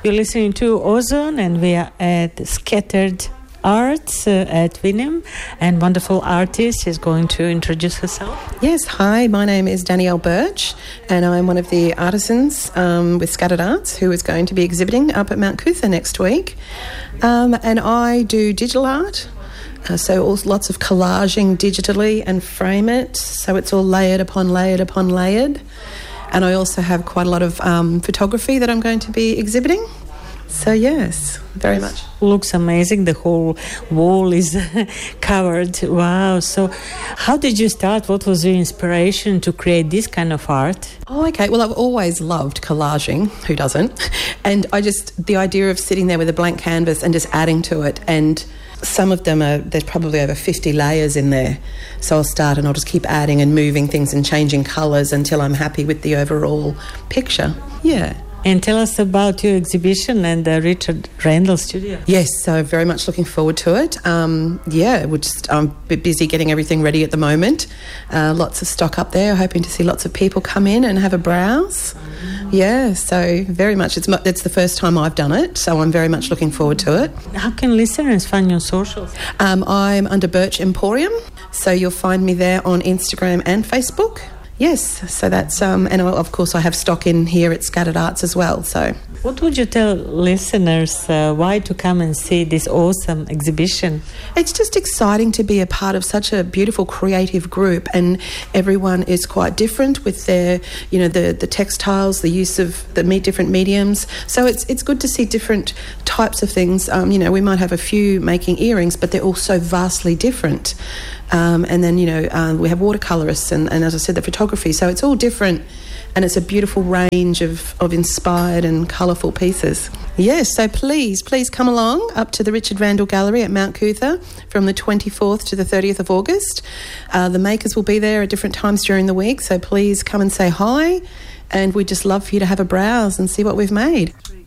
You're listening to Ozone, and we are at Scattered Arts at Wynnum, and wonderful artist is going to introduce herself. Yes, hi, my name is Danielle Birch, and I'm one of the artisans with Scattered Arts who is going to be exhibiting up at Mount Coot-tha next week. And I do digital art, so lots of collaging digitally and frame it, so it's all layered upon layered upon layered. And I also have quite a lot of photography that I'm going to be exhibiting. So yes, very much. Looks amazing. The whole wall is covered. Wow. So how did you start? What was your inspiration to create this kind of art? Oh, okay. Well, I've always loved collaging. Who doesn't? And the idea of sitting there with a blank canvas and just adding to it, and some of them there's probably over 50 layers in there. So I'll start and I'll just keep adding and moving things and changing colours until I'm happy with the overall picture. Yeah. And tell us about your exhibition and the Richard Randall studio. Yes, so very much looking forward to it. I'm a bit busy getting everything ready at the moment. Lots of stock up there, hoping to see lots of people come in and have a browse. Yeah, so very much. It's the first time I've done it, so I'm very much looking forward to it. How can listeners find your socials? I'm under Birch Emporium, so you'll find me there on Instagram and Facebook. Yes, so that's, and of course I have stock in here at Scattered Arts as well, so. What would you tell listeners why to come and see this awesome exhibition? It's just exciting to be a part of such a beautiful creative group, and everyone is quite different with their, the textiles, the use of the different mediums. So it's good to see different types of things. We might have a few making earrings, but they're all so vastly different. And then, we have watercolourists and as I said, the photography. So it's all different, and it's a beautiful range of inspired and colourful pieces. Yes, so please come along up to the Richard Randall Gallery at Mount Coot-tha from the 24th to the 30th of August. The makers will be there at different times during the week, so please come and say hi, and we'd just love for you to have a browse and see what we've made.